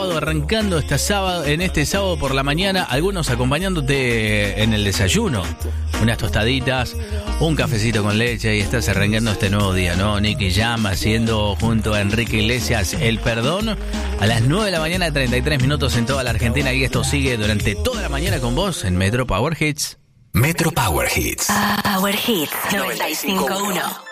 Arrancando en este sábado por la mañana, algunos acompañándote en el desayuno, unas tostaditas, un cafecito con leche y estás arrancando este nuevo día, ¿no? Nicky Jam haciendo junto a Enrique Iglesias El Perdón a las 9 de la mañana, 33 minutos en toda la Argentina, y esto sigue durante toda la mañana con vos en Metro Power Hits. Metro Power Hits. Power Hits 95.1.